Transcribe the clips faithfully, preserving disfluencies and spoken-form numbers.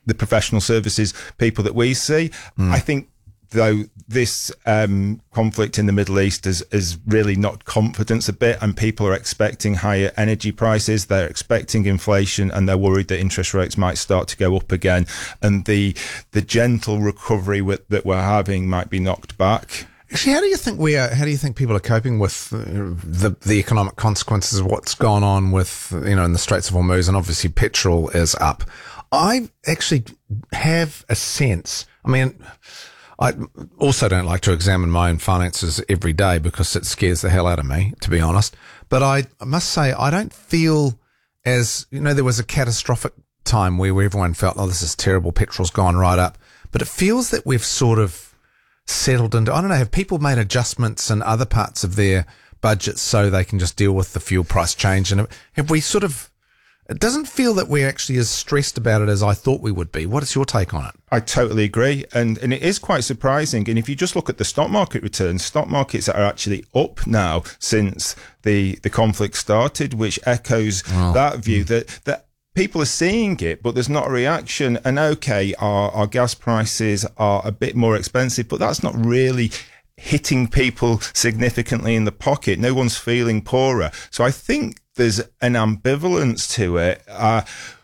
the professional services people that we see. Mm. I think, though, this um, conflict in the Middle East has, has really knocked confidence a bit, and people are expecting higher energy prices, they're expecting inflation, and they're worried that interest rates might start to go up again, and the the gentle recovery with, that we're having might be knocked back. Actually, how do you think we are? How do you think people are coping with the the economic consequences of what's gone on with, you know, in the Straits of Hormuz, and obviously petrol is up? I actually have a sense. I mean, I also don't like to examine my own finances every day because it scares the hell out of me, to be honest. But I must say, I don't feel as, you know, there was a catastrophic time where everyone felt, oh, this is terrible, petrol's gone right up. But it feels that we've sort of settled into, I don't know, have people made adjustments in other parts of their budgets so they can just deal with the fuel price change? And have we sort of, it doesn't feel that we're actually as stressed about it as I thought we would be. What is your take on it? I totally agree. And and it is quite surprising. And if you just look at the stock market returns, stock markets are actually up now since the, the conflict started, which echoes oh. that view that, that people are seeing it, but there's not a reaction. And okay, our, our gas prices are a bit more expensive, but that's not really hitting people significantly in the pocket. No one's feeling poorer. So I think there's an ambivalence to it. Uh,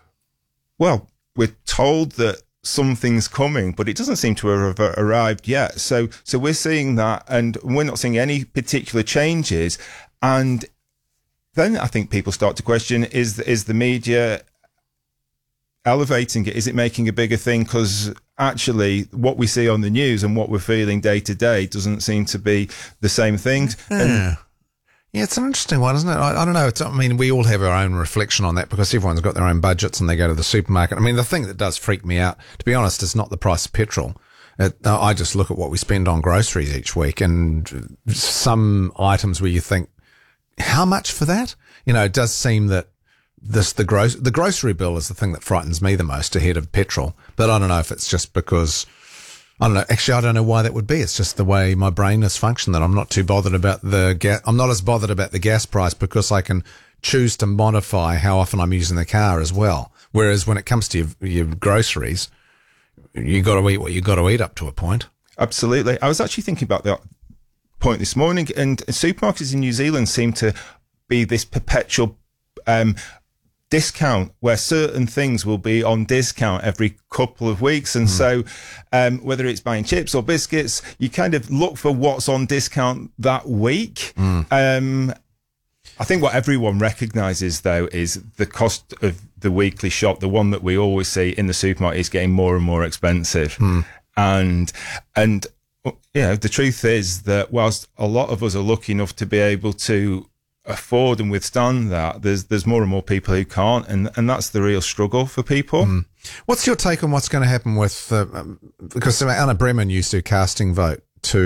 well, we're told that something's coming, but it doesn't seem to have arrived yet. So, so we're seeing that, and we're not seeing any particular changes. And then I think people start to question, is, is the media elevating it? Is it making a bigger thing? Because actually what we see on the news and what we're feeling day to day doesn't seem to be the same things. Yeah. And yeah, it's an interesting one, isn't it? I, I don't know. It's, I mean, we all have our own reflection on that because everyone's got their own budgets and they go to the supermarket. I mean, the thing that does freak me out, to be honest, is not the price of petrol. It, I just look at what we spend on groceries each week, and some items where you think, how much for that? You know, it does seem that this, the gross, the grocery bill is the thing that frightens me the most ahead of petrol. But I don't know if it's just because, I don't know. Actually, I don't know why that would be. It's just the way my brain has functioned that I'm not too bothered about the gas. I'm not as bothered about the gas price because I can choose to modify how often I'm using the car as well. Whereas when it comes to your, your groceries, you got to eat what you got to eat up to a point. Absolutely. I was actually thinking about that point this morning, and supermarkets in New Zealand seem to be this perpetual um discount where certain things will be on discount every couple of weeks. And mm. so um, whether it's buying chips or biscuits, you kind of look for what's on discount that week. Mm. Um, I think what everyone recognises, though, is the cost of the weekly shop, the one that we always see in the supermarket, is getting more and more expensive. Mm. And, and you know, the truth is that whilst a lot of us are lucky enough to be able to afford and withstand that, there's there's more and more people who can't, and and that's the real struggle for people. Mm. What's your take on what's going to happen with uh, because Anna Bremen used to casting vote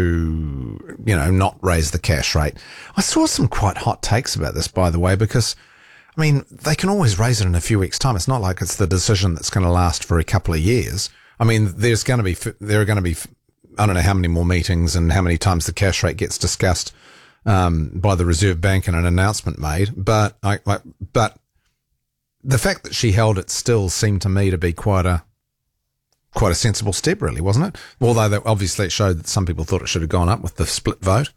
to, you know, not raise the cash rate. I saw some quite hot takes about this, by the way, because I mean, they can always raise it in a few weeks' time. It's not like it's the decision that's going to last for a couple of years. I mean, there's going to be there are going to be I don't know how many more meetings and how many times the cash rate gets discussed Um, by the Reserve Bank and an announcement made, but I, I, but the fact that she held it still seemed to me to be quite a quite a sensible step, really, wasn't it? Although that, obviously it showed that some people thought it should have gone up with the split vote.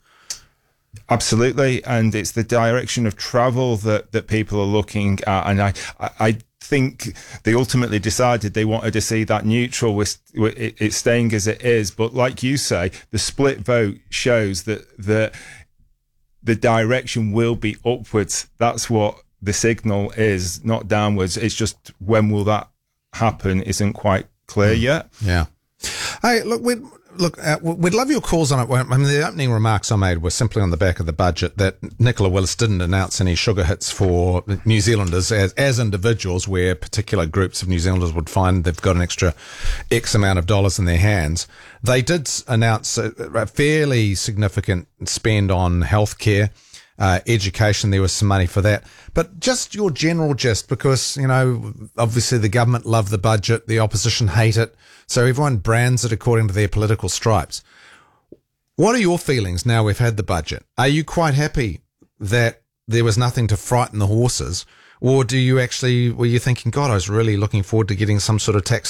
Absolutely, and it's the direction of travel that that people are looking at, and I I. I think they ultimately decided they wanted to see that neutral with it, it staying as it is. But like you say, the split vote shows that the the direction will be upwards. That's what the signal is, not downwards. It's just when will that happen isn't quite clear yet. Yeah. Hey, look, we'd, look, uh, we'd love your calls on it. I mean, the opening remarks I made were simply on the back of the budget that Nicola Willis didn't announce any sugar hits for New Zealanders as, as individuals, where particular groups of New Zealanders would find they've got an extra X amount of dollars in their hands. They did announce a, a fairly significant spend on healthcare. Uh, education, there was some money for that. But just your general gist, because, you know, obviously the government love the budget, the opposition hate it, so everyone brands it according to their political stripes. What are your feelings now we've had the budget? Are you quite happy that there was nothing to frighten the horses? Or do you actually, were you thinking, God, I was really looking forward to getting some sort of tax